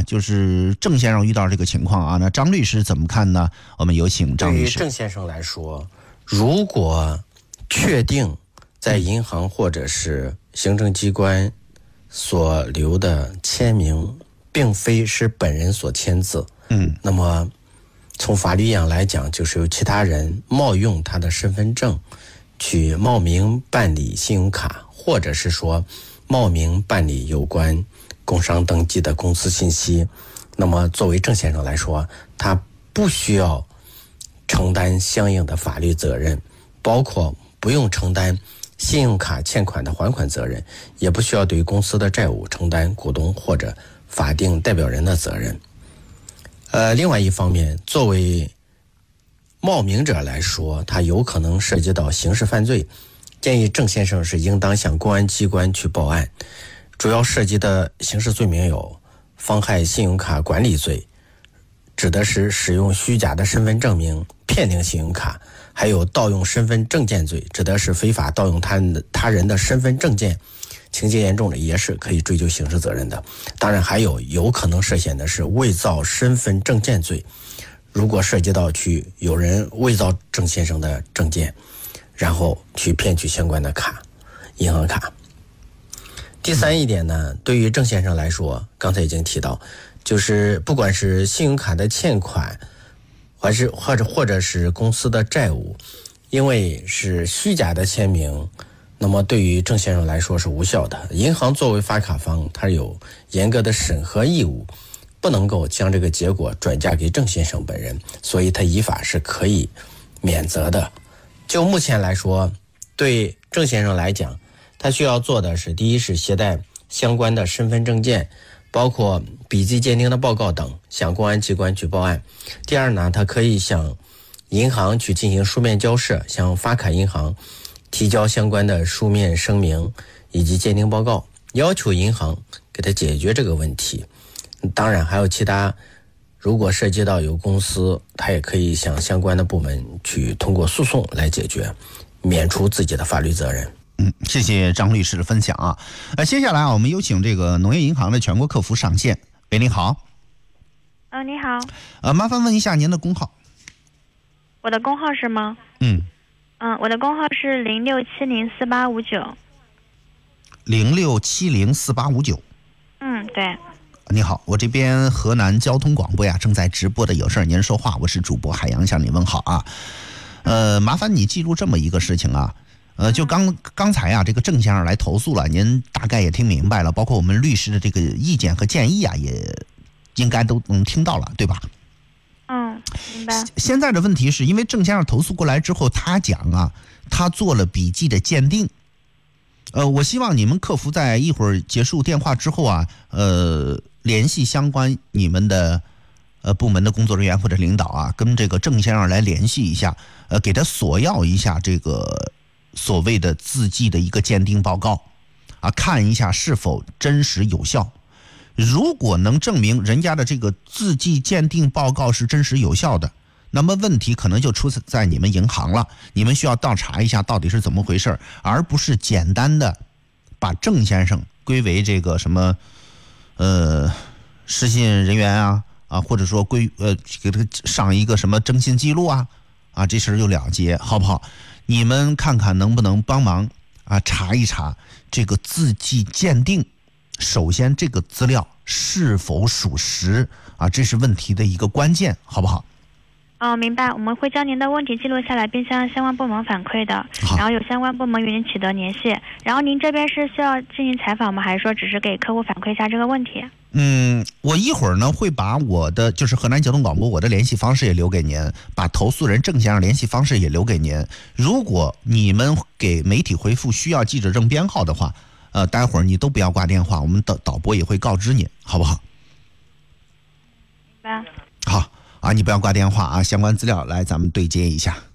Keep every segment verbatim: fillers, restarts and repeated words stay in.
就是郑先生遇到这个情况啊，那张律师怎么看呢？我们有请张律师。 对于郑先生来说，如果确定在银行或者是行政机关所留的签名并非是本人所签字， 嗯， 那么从法律上来讲，就是由其他人冒用他的身份证去冒名办理信用卡，或者是说冒名办理有关工商登记的公司信息，那么作为郑先生来说，他不需要承担相应的法律责任，包括不用承担信用卡欠款的还款责任，也不需要对公司的债务承担股东或者法定代表人的责任。呃，另外一方面，作为冒名者来说，他有可能涉及到刑事犯罪，建议郑先生是应当向公安机关去报案。主要涉及的刑事罪名有妨害信用卡管理罪，指的是使用虚假的身份证明骗领信用卡，还有盗用身份证件罪，指的是非法盗用他人的他人的身份证件，情节严重的也是可以追究刑事责任的。当然还有有可能涉嫌的是伪造身份证件罪，如果涉及到去有人伪造郑先生的证件，然后去骗取相关的卡，银行卡。第三一点呢，对于郑先生来说，刚才已经提到，就是不管是信用卡的欠款，还是或者或者是公司的债务，因为是虚假的签名，那么对于郑先生来说是无效的。银行作为发卡方，它有严格的审核义务，不能够将这个结果转嫁给郑先生本人，所以他依法是可以免责的。就目前来说，对郑先生来讲，他需要做的是，第一是携带相关的身份证件，包括笔迹鉴定的报告等，向公安机关去报案。第二呢，他可以向银行去进行书面交涉，向发卡银行提交相关的书面声明以及鉴定报告，要求银行给他解决这个问题。当然还有其他，如果涉及到有公司，他也可以向相关的部门去通过诉讼来解决，免除自己的法律责任。 嗯，谢谢张律师的分享啊。呃，接下来啊，我们有请这个农业银行的全国客服上线。喂，你好。 呃，你好。 呃，麻烦问一下您的工号。 我的工号是吗？ 嗯。 嗯、呃，我的工号是零六七零四八五九。 零六七零四八五九。 嗯，对。 你好，我这边河南交通广播呀正在直播的有事儿您说话，我是主播海洋向你问好啊。呃，麻烦你记住这么一个事情啊。呃，就刚刚才啊，这个郑先生来投诉了，您大概也听明白了，包括我们律师的这个意见和建议啊，也应该都能听到了，对吧？ 嗯，明白。 现在的问题是因为郑先生投诉过来之后，他讲啊，他做了笔迹的鉴定。呃，我希望你们客服在一会儿结束电话之后啊，呃，联系相关你们的呃部门的工作人员或者领导啊，跟这个郑先生来联系一下，呃，给他索要一下这个所谓的字迹的一个鉴定报告啊，看一下是否真实有效。如果能证明人家的这个字迹鉴定报告是真实有效的，那么问题可能就出在你们银行了，你们需要调查一下到底是怎么回事，而不是简单的把郑先生归为这个什么呃失信人员啊啊，或者说归呃给他上一个什么征信记录啊啊，这事儿就了结，好不好？你们看看能不能帮忙啊查一查这个字迹鉴定，首先这个资料是否属实啊，这是问题的一个关键，好不好？ 哦，明白。我们会将您的问题记录下来，并向相关部门反馈的，然后有相关部门与您取得联系。然后您这边是需要进行采访吗？还是说只是给客户反馈一下这个问题？ 嗯，我一会儿呢会把我的就是河南交通广播我的联系方式也留给您，把投诉人郑先生联系方式也留给您。如果你们给媒体回复需要记者证编号的话，呃，待会儿你都不要挂电话，我们的导播也会告知您，好不好？ 明白。 好啊，你不要挂电话啊，相关资料来咱们对接一下。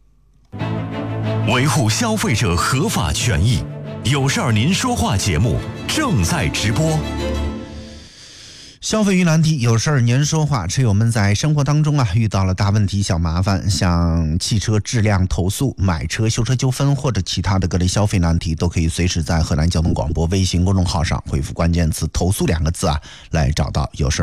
维护消费者合法权益，有事儿您说话节目正在直播。 消费与难题，有事儿您说话。车友们在生活当中啊遇到了大问题小麻烦，像汽车质量投诉、买车修车纠纷或者其他的各类消费难题，都可以随时在河南交通广播微信公众号上回复关键词投诉两个字啊，来找到有事